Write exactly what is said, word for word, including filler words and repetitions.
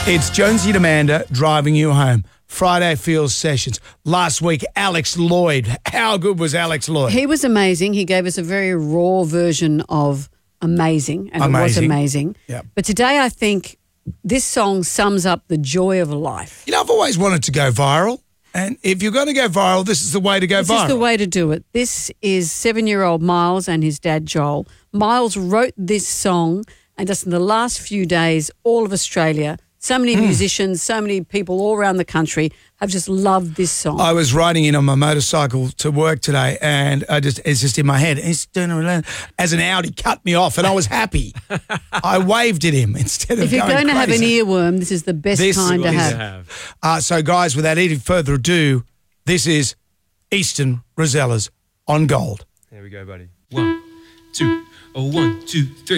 It's Jonesy and Amanda driving you home. Friday Fields Sessions. Last week, Alex Lloyd. How good was Alex Lloyd? He was amazing. He gave us a very raw version of amazing, and Amazing. it was amazing. Yep. But today I think this song sums up the joy of life. You know, I've always wanted to go viral. And if you're going to go viral, this is the way to go This viral. is the way to do it. This is seven-year-old Miles and his dad Joel. Miles wrote this song, and just in the last few days, all of Australia, so many Mm. musicians, so many people all around the country have just loved this song. I was riding in on my motorcycle to work today, and I just it's just in my head. It's as an Audi cut me off, and I was happy. I waved at him instead of if you're going going to have an crazy. earworm, this is the best This kind to is- have. Uh, so, guys, without any further ado, this is Easton Rosellas on Gold. There we go, buddy. One, two, oh, one, two, three.